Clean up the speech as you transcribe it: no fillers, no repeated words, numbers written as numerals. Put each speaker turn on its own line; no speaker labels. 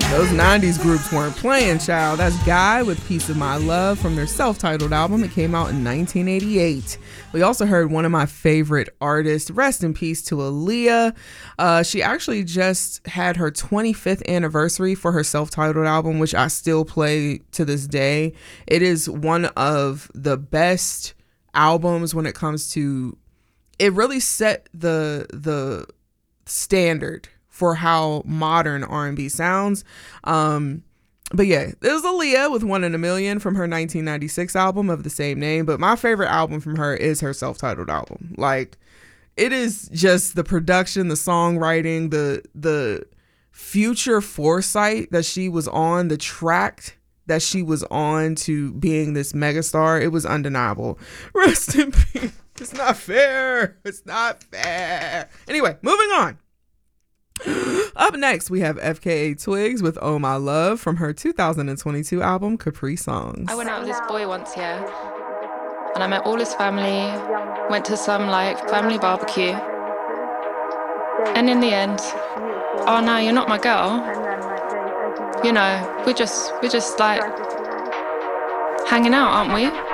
Those 90s groups weren't playing, child. That's Guy with Piece of My Love from their self-titled album. It came out in 1988. We also heard one of my favorite artists, rest in peace to Aaliyah. She actually just had her 25th anniversary for her self-titled album, which I still play to this day. It is one of the best albums when it comes to, it really set the standard for how modern R&B sounds. But yeah, there's Aaliyah with One in a Million from her 1996 album of the same name. But my favorite album from her is her self-titled album. Like, it is just the production, the songwriting, the future foresight that she was on, the track that she was on to being this megastar. It was undeniable. Rest in peace. It's not fair. It's not fair. Anyway, moving on. Up next, we have FKA Twigs with Oh My Love from her 2022 album Capri Songs.
I went out with this boy once, yeah, and I met all his family, went to some like family barbecue, and in the end, oh no, you're not my girl. You know, we're just like hanging out, aren't we?